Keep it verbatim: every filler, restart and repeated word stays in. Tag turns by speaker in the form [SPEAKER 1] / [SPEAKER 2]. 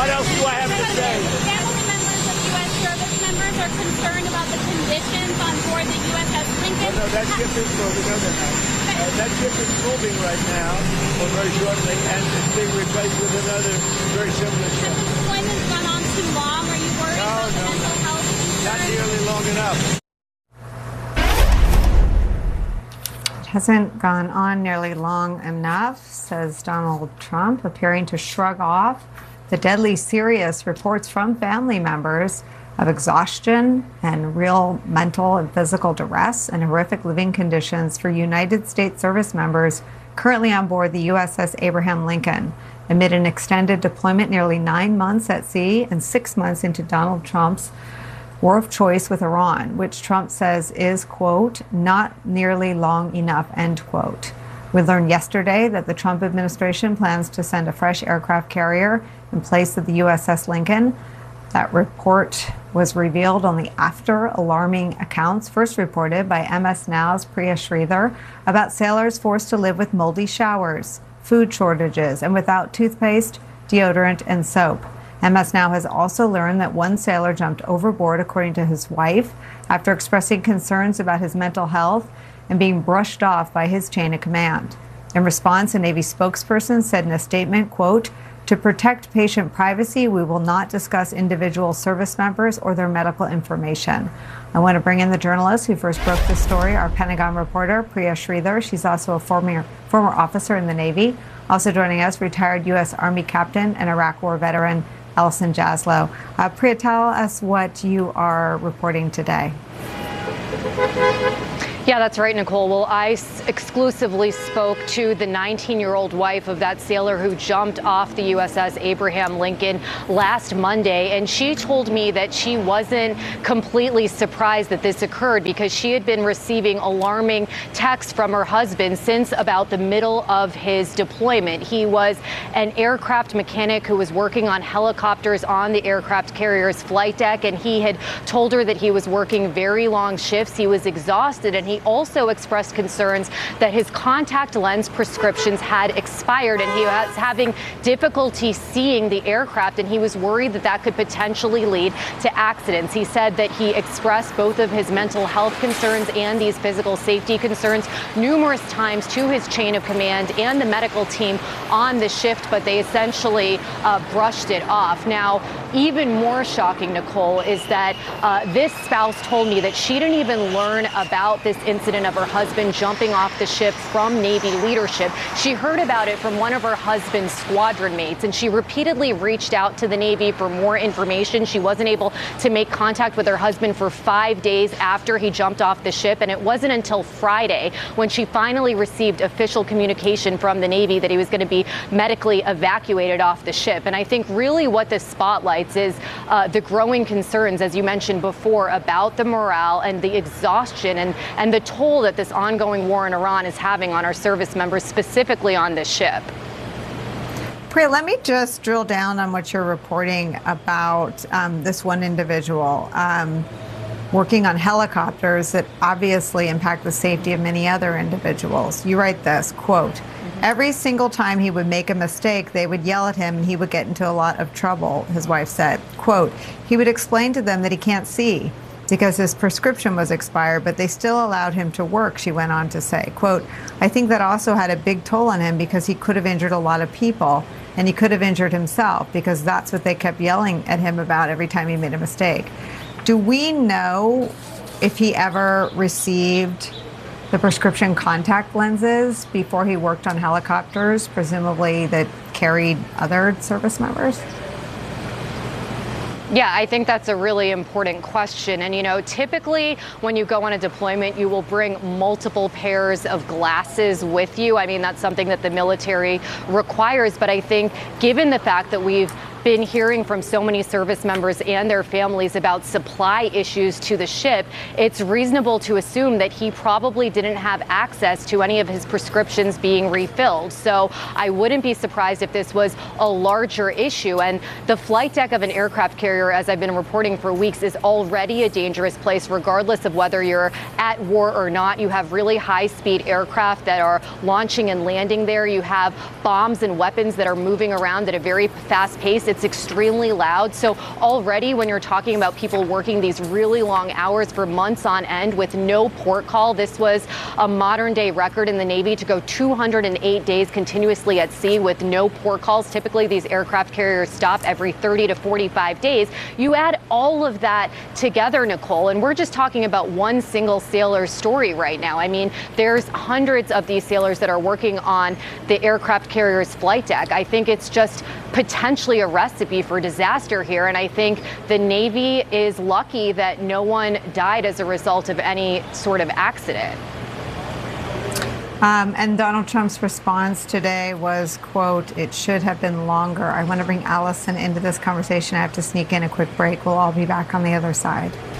[SPEAKER 1] What else do I have to say?
[SPEAKER 2] Family members of U S service members are concerned about the conditions on board the U S S Lincoln.
[SPEAKER 1] Oh, no, that ship is moving. No, they're not. Uh, that ship is moving right now, or very shortly, and it's being replaced with another very similar ship.
[SPEAKER 2] Has the deployment gone on too long? Are you worried
[SPEAKER 1] No,
[SPEAKER 2] about the
[SPEAKER 1] no,
[SPEAKER 2] mental
[SPEAKER 1] no.
[SPEAKER 2] health concerns?
[SPEAKER 1] Not nearly long enough.
[SPEAKER 3] Hasn't gone on nearly long enough, says Donald Trump, appearing to shrug off the deadly serious reports from family members of exhaustion and real mental and physical duress and horrific living conditions for United States service members currently on board the U S S Abraham Lincoln, amid an extended deployment nearly nine months at sea and six months into Donald Trump's war of choice with Iran, which Trump says is, quote, not nearly long enough, end quote. We learned yesterday that the Trump administration plans to send a fresh aircraft carrier in place of the U S S Lincoln. That report was revealed only after alarming accounts first reported by M S Now's Priya Sridhar about sailors forced to live with moldy showers, food shortages, and without toothpaste, deodorant, and soap. M S Now has also learned that one sailor jumped overboard, according to his wife, after expressing concerns about his mental health and being brushed off by his chain of command. In response, a Navy spokesperson said in a statement, quote, to protect patient privacy, we will not discuss individual service members or their medical information. I want to bring in the journalist who first broke the story, our Pentagon reporter, Priya Sridhar. She's also a former, former officer in the Navy. Also joining us, retired U S Army captain and Iraq War veteran, Allison Jaslow. Uh, Priya, tell us what you are reporting today.
[SPEAKER 4] Yeah, that's right, Nicole. Well, I exclusively spoke to the nineteen-year-old wife of that sailor who jumped off the U S S Abraham Lincoln last Monday, and she told me that she wasn't completely surprised that this occurred because she had been receiving alarming texts from her husband since about the middle of his deployment. He was an aircraft mechanic who was working on helicopters on the aircraft carrier's flight deck, and he had told her that he was working very long shifts. He was exhausted, and he also expressed concerns that his contact lens prescriptions had expired and he was having difficulty seeing the aircraft, and he was worried that that could potentially lead to accidents. He said that he expressed both of his mental health concerns and these physical safety concerns numerous times to his chain of command and the medical team on the shift, but they essentially uh, brushed it off. Now, even more shocking, Nicole, is that uh, this spouse told me that she didn't even learn about this incident of her husband jumping off the ship from Navy leadership. She heard about it from one of her husband's squadron mates, and she repeatedly reached out to the Navy for more information. She wasn't able to make contact with her husband for five days after he jumped off the ship, and it wasn't until Friday when she finally received official communication from the Navy that he was going to be medically evacuated off the ship. And I think really what this spotlights is uh, the growing concerns, as you mentioned before, about the morale and the exhaustion and, and the toll that this ongoing war in Iran is having on our service members, specifically on this ship.
[SPEAKER 3] Priya, let me just drill down on what you're reporting about um, this one individual um, working on helicopters that obviously impact the safety of many other individuals. You write this, quote, mm-hmm. every single time he would make a mistake, they would yell at him and he would get into a lot of trouble, his wife said. Quote, he would explain to them that he can't see because his prescription was expired, but they still allowed him to work, she went on to say. Quote, I think that also had a big toll on him because he could have injured a lot of people and he could have injured himself because that's what they kept yelling at him about every time he made a mistake. Do we know if he ever received the prescription contact lenses before he worked on helicopters, presumably that carried other service members?
[SPEAKER 4] Yeah, I think that's a really important question. And, you know, typically when you go on a deployment, you will bring multiple pairs of glasses with you. I mean, that's something that the military requires. But I think given the fact that we've been hearing from so many service members and their families about supply issues to the ship, it's reasonable to assume that he probably didn't have access to any of his prescriptions being refilled. So I wouldn't be surprised if this was a larger issue. And the flight deck of an aircraft carrier, as I've been reporting for weeks, is already a dangerous place, regardless of whether you're at war or not. You have really high-speed aircraft that are launching and landing there. You have bombs and weapons that are moving around at a very fast pace It's extremely loud. So already when you're talking about people working these really long hours for months on end with no port call, this was a modern day record in the Navy to go two hundred eight days continuously at sea with no port calls. Typically, these aircraft carriers stop every thirty to forty-five days. You add all of that together, Nicole, and we're just talking about one single sailor's story right now. I mean, there's hundreds of these sailors that are working on the aircraft carrier's flight deck. I think it's just potentially a recipe for disaster here, and I think the Navy is lucky that no one died as a result of any sort of accident.
[SPEAKER 3] Um, and Donald Trump's response today was, quote, "It should have been longer." I want to bring Allison into this conversation. I have to sneak in a quick break. We'll all be back on the other side.